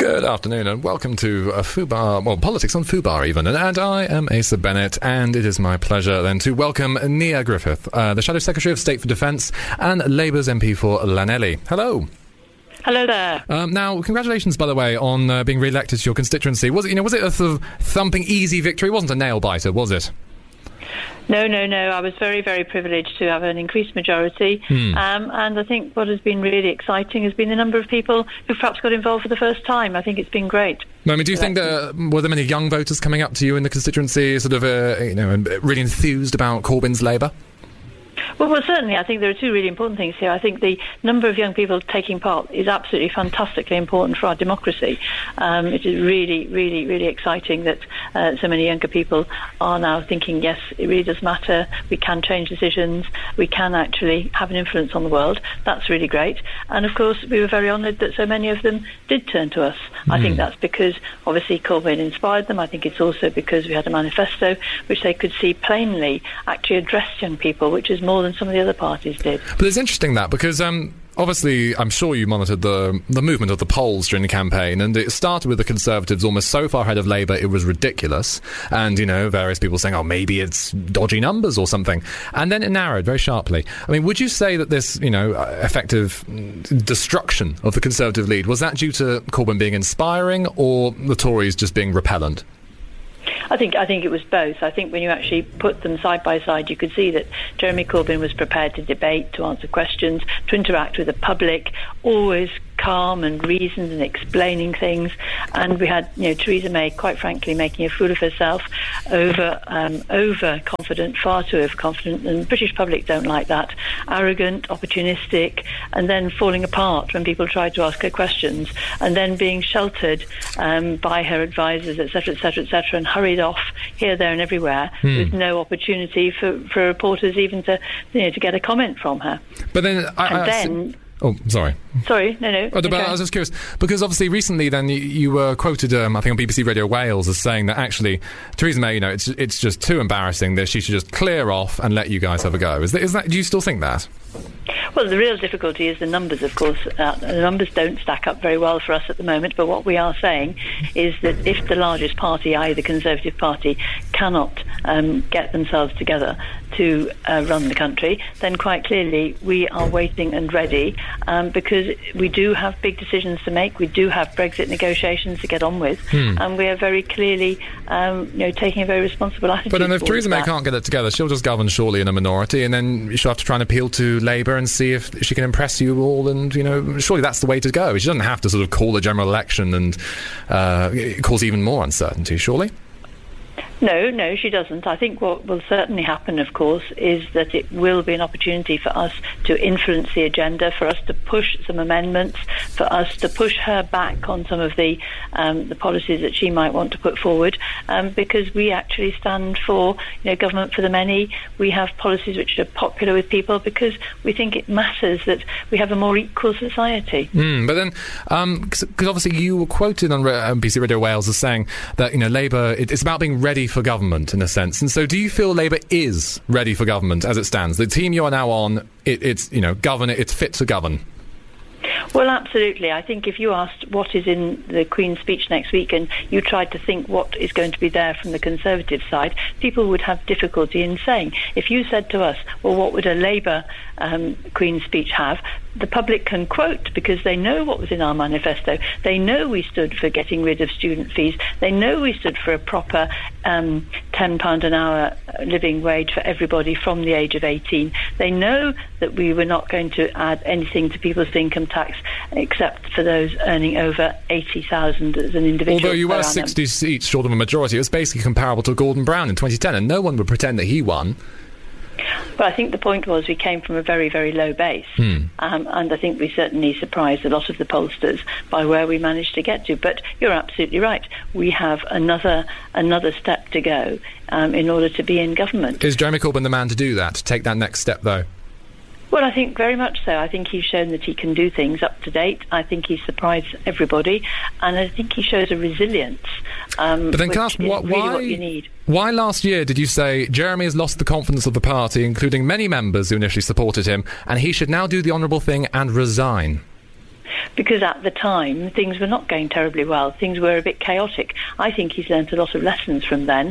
Good afternoon and welcome to Fubar, well, Politics on Fubar even, and I am Asa Bennett, and it is my pleasure then to welcome Nia Griffith, the Shadow Secretary of State for Defence and Labour's MP for Llanelli. Hello. Hello there. Now, congratulations, by the way, on being re-elected to your constituency. Was it a sort of thumping, easy victory? It wasn't a nail-biter, was it? No. I was very, very privileged to have an increased majority. And I think what has been really exciting has been the number of people who perhaps got involved for the first time. I think it's been great. No, I mean, do you think were there many young voters coming up to you in the constituency, sort of, really enthused about Corbyn's Labour? Well, certainly, I think there are two really important things here. I think the number of young people taking part is absolutely fantastically important for our democracy. It is really, really, really exciting that so many younger people are now thinking, yes, it really does matter, we can change decisions, we can actually have an influence on the world. That's really great. And, of course, we were very honoured that so many of them did turn to us. I think that's because, obviously, Corbyn inspired them. I think it's also because we had a manifesto which they could see plainly actually addressed young people, which is more than some of the other parties did. But it's interesting that, because obviously I'm sure you monitored the movement of the polls during the campaign, and it started with the Conservatives almost so far ahead of Labour it was ridiculous, and various people saying, oh, maybe it's dodgy numbers or something, and then it narrowed very sharply. I mean, would you say that this effective destruction of the Conservative lead, was that due to Corbyn being inspiring or the Tories just being repellent? I think it was both. I think when you actually put them side by side, you could see that Jeremy Corbyn was prepared to debate, to answer questions, to interact with the public, always calm and reasoned and explaining things. And we had, Theresa May, quite frankly, making a fool of herself, overconfident, far too overconfident, and the British public don't like that. Arrogant, opportunistic, and then falling apart when people tried to ask her questions, and then being sheltered by her advisors, etc., etc., etc., and hurried off here, there, and everywhere with no opportunity for reporters even to get a comment from her. But then Oh, sorry. Sorry, no. But I was just curious, because obviously recently then you were quoted, I think on BBC Radio Wales, as saying that actually Theresa May, it's just too embarrassing that she should just clear off and let you guys have a go. Is that? Do you still think that? Well, the real difficulty is the numbers, of course. The numbers don't stack up very well for us at the moment, but what we are saying is that if the largest party, i.e. the Conservative Party, cannot get themselves together to run the country, then quite clearly we are waiting and ready, because we do have big decisions to make. We do have Brexit negotiations to get on with, and we are very clearly taking a very responsible attitude. But then if Theresa May can't get it together, she'll just govern surely in a minority, and then she'll have to try and appeal to Labour and see if she can impress you all, and surely that's the way to go. She doesn't have to sort of call a general election and cause even more uncertainty, surely? No, she doesn't. I think what will certainly happen, of course, is that it will be an opportunity for us to influence the agenda, for us to push some amendments, for us to push her back on some of the policies that she might want to put forward, because we actually stand for government for the many. We have policies which are popular with people because we think it matters that we have a more equal society. But then, because obviously you were quoted on BBC Radio Wales as saying that Labour, it's about being ready for government in a sense, and so do you feel Labour is ready for government as it stands? The team you are now on, it's fit to govern. Well, absolutely. I think if you asked what is in the Queen's speech next week and you tried to think what is going to be there from the Conservative side, people would have difficulty in saying. If you said to us, well, what would a Labour Queen's speech have? The public can quote because they know what was in our manifesto. They know we stood for getting rid of student fees. They know we stood for a proper £10 an hour living wage for everybody from the age of 18. They know that we were not going to add anything to people's income tax except for those earning over 80,000 as an individual. Although you were 60 seats short of a majority, it was basically comparable to Gordon Brown in 2010, and no one would pretend that he won. But I think the point was we came from a very, very low base, and I think we certainly surprised a lot of the pollsters by where we managed to get to. But you're absolutely right. We have another step to go in order to be in government. Is Jeremy Corbyn the man to do that, to take that next step, though? Well, I think very much so. I think he's shown that he can do things up to date. I think he's surprised everybody, and I think he shows a resilience. But then, can I ask, really what you need. Why last year did you say Jeremy has lost the confidence of the party, including many members who initially supported him, and he should now do the honourable thing and resign? Because at the time, things were not going terribly well. Things were a bit chaotic. I think he's learnt a lot of lessons from then,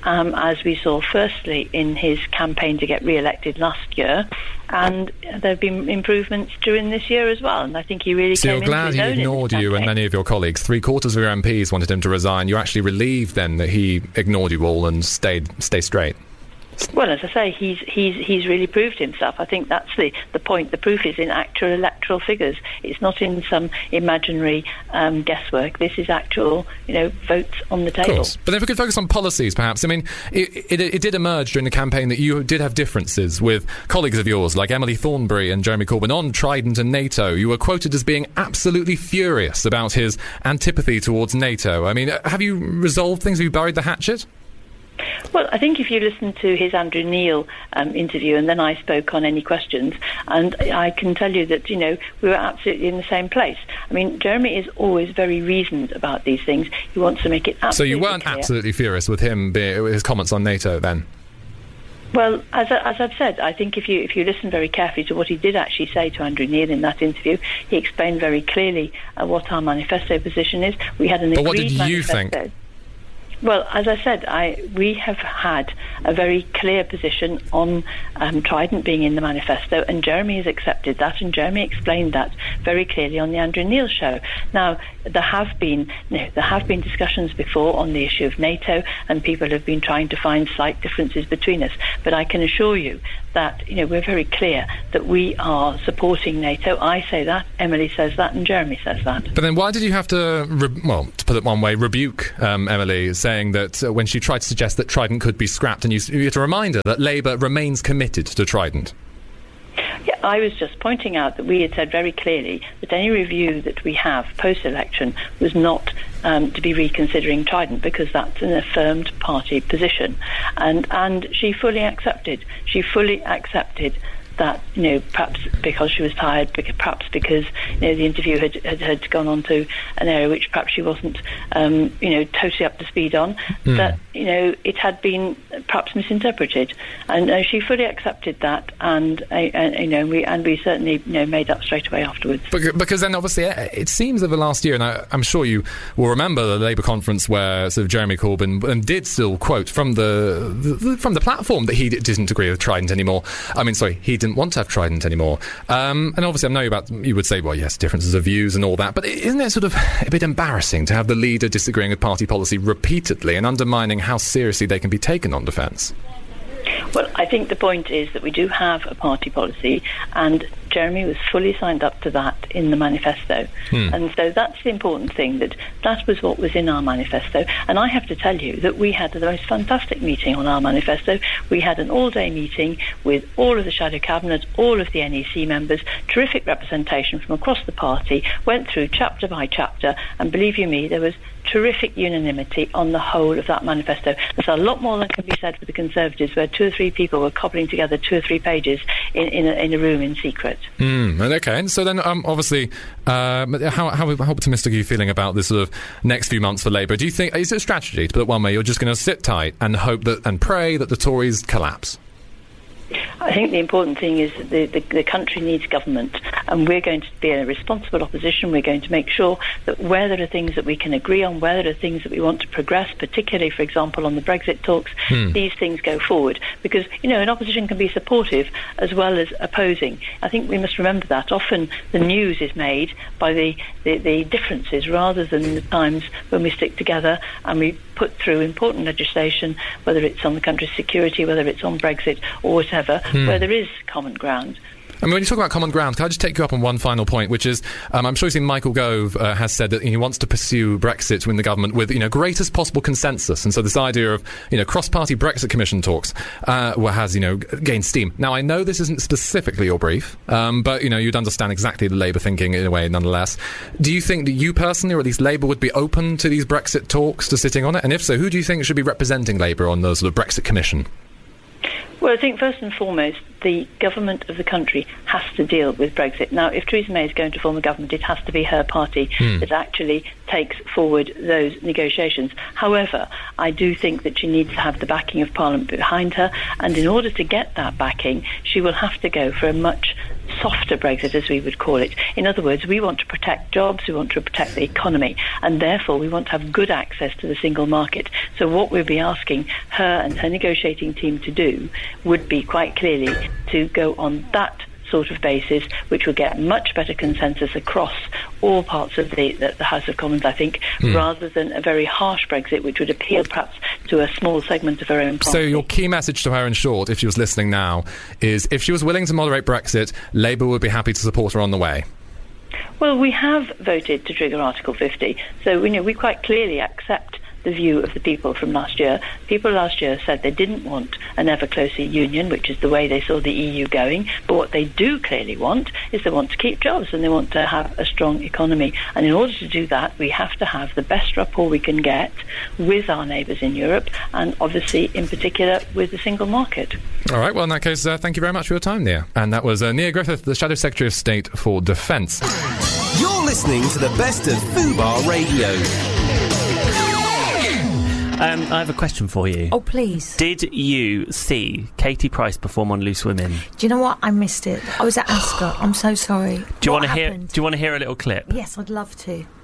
as we saw firstly in his campaign to get re-elected last year, and there have been improvements during this year as well, and I think he really came into his own. So you're glad he ignored you and many of your colleagues. 3/4 of your MPs wanted him to resign. You're actually relieved then that he ignored you all and stay straight? Well, as I say, he's really proved himself. I think that's the point. The proof is in actual electoral figures. It's not in some imaginary guesswork. This is actual, votes on the table. Of course. But if we could focus on policies, perhaps. I mean, it did emerge during the campaign that you did have differences with colleagues of yours, like Emily Thornberry and Jeremy Corbyn, on Trident and NATO. You were quoted as being absolutely furious about his antipathy towards NATO. I mean, have you resolved things? Have you buried the hatchet? Well, I think if you listen to his Andrew Neil interview, and then I spoke on Any Questions, and I can tell you that, we were absolutely in the same place. I mean, Jeremy is always very reasoned about these things. He wants to make it absolutely So you weren't clear. Absolutely furious with his comments on NATO then? Well, as I've said, I think if you listen very carefully to what he did actually say to Andrew Neil in that interview, he explained very clearly what our manifesto position is. We had an agreed manifesto. But what did you think? Well, as I said, we have had a very clear position on Trident being in the manifesto, and Jeremy has accepted that, and Jeremy explained that very clearly on the Andrew Neil show. Now, there have been discussions before on the issue of NATO, and people have been trying to find slight differences between us. But I can assure you that we're very clear that we are supporting NATO. I say that, Emily says that, and Jeremy says that. But then why did you have to, to put it one way, rebuke Emily, saying that when she tried to suggest that Trident could be scrapped, and you had to remind her that Labour remains committed to Trident? Yeah, I was just pointing out that we had said very clearly that any review that we have post-election was not to be reconsidering Trident, because that's an affirmed party position. And she fully accepted. That, perhaps because she was tired, perhaps because, the interview had gone on to an area which perhaps she wasn't, totally up to speed on, that, it had been perhaps misinterpreted. And she fully accepted that, and we certainly, made up straight away afterwards. Because then, obviously, it seems over the last year, and I'm sure you will remember the Labour conference where sort of Jeremy Corbyn did still quote from the platform that he didn't agree with Trident anymore. He didn't want to have Trident anymore. And obviously, I know you would say, well, yes, differences of views and all that, but isn't it sort of a bit embarrassing to have the leader disagreeing with party policy repeatedly and undermining how seriously they can be taken on defence? Well, I think the point is that we do have a party policy, and Jeremy was fully signed up to that in the manifesto. And so that's the important thing, that was what was in our manifesto. And I have to tell you that we had the most fantastic meeting on our manifesto. We had an all-day meeting with all of the shadow cabinet, all of the NEC members, terrific representation from across the party, went through chapter by chapter, and believe you me, there was terrific unanimity on the whole of that manifesto. There's a lot more than can be said for the Conservatives, where 2 or 3 people were cobbling together 2 or 3 pages in a room in secret. Okay, and so then obviously, how optimistic are you feeling about this sort of next few months for Labour? Do you think, is it a strategy, to put it one way, you're just going to sit tight and hope that and pray that the Tories collapse? I think the important thing is that the country needs government, and we're going to be a responsible opposition. We're going to make sure that where there are things that we can agree on, where there are things that we want to progress, particularly, for example, on the Brexit talks, these things go forward. Because, an opposition can be supportive as well as opposing. I think we must remember that. Often the news is made by the differences rather than the times when we stick together and we put through important legislation, whether it's on the country's security, whether it's on Brexit or whatever, where there is common ground. I mean, when you talk about common ground, can I just take you up on one final point, which is, I'm sure you've seen Michael Gove has said that he wants to pursue Brexit in the government with, greatest possible consensus. And so this idea of, cross-party Brexit Commission talks has, gained steam. Now, I know this isn't specifically your brief, but, you'd understand exactly the Labour thinking in a way nonetheless. Do you think that you personally, or at least Labour, would be open to these Brexit talks, to sitting on it? And if so, who do you think should be representing Labour on the sort of Brexit Commission? Well, I think first and foremost, the government of the country has to deal with Brexit. Now, if Theresa May is going to form a government, it has to be her party that actually takes forward those negotiations. However, I do think that she needs to have the backing of Parliament behind her, and in order to get that backing, she will have to go for a much softer Brexit, as we would call it. In other words, we want to protect jobs, we want to protect the economy, and therefore we want to have good access to the single market. So what we'll be asking her and her negotiating team to do would be quite clearly to go on that sort of basis, which will get much better consensus across all parts of the House of Commons, I think, rather than a very harsh Brexit, which would appeal perhaps to a small segment of her own party. So your key message to her, in short, if she was listening now, is if she was willing to moderate Brexit, Labour would be happy to support her on the way. Well, we have voted to trigger Article 50, so we quite clearly accept the view of the people from last year. People last year said they didn't want an ever closer union, which is the way they saw the EU going, but what they do clearly want is they want to keep jobs and they want to have a strong economy. And in order to do that, we have to have the best rapport we can get with our neighbours in Europe, and obviously in particular with the single market. All right, well in that case, thank you very much for your time, Nia. And that was Nia Griffith, the Shadow Secretary of State for Defence. You're listening to the best of Fubar Radio. I have a question for you. Oh, please. Did you see Katie Price perform on Loose Women? Do you know what? I missed it. I was at Ascot. I'm so sorry. Do you want to hear a little clip? Yes, I'd love to.